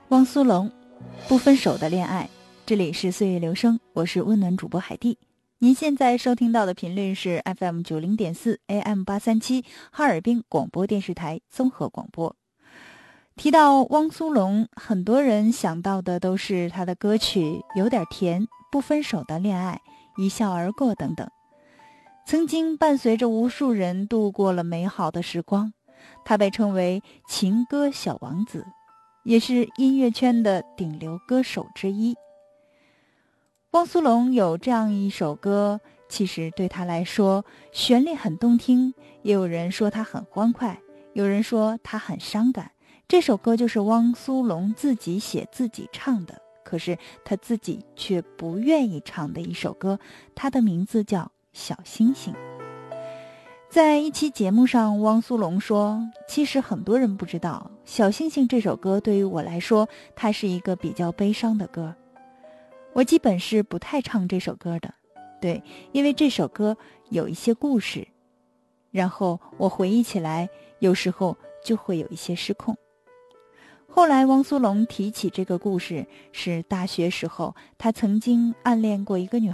汪苏泷，不分手的恋爱。这里是岁月留声，我是温暖主播海蒂。您现在收听到的频率是 FM 90.4 AM 837哈尔滨广播电视台综合广播。提到汪苏泷，很多人想到的都是他的歌曲有点甜、不分手的恋爱、一笑而过等等，曾经伴随着无数人度过了美好的时光。他被称为情歌小王子，也是音乐圈的顶流歌手之一。汪苏泷有这样一首歌，其实对他来说旋律很动听，也有人说他很欢快，有人说他很伤感。这首歌就是汪苏泷自己写自己唱的，可是他自己却不愿意唱的一首歌，它的名字叫《小星星》。在一期节目上，汪苏泷说，其实很多人不知道，《小星星》这首歌对于我来说，它是一个比较悲伤的歌。我基本是不太唱这首歌的，对，因为这首歌有一些故事，然后我回忆起来，有时候就会有一些失控。后来汪苏泷提起这个故事，是大学时候他曾经暗恋过一个女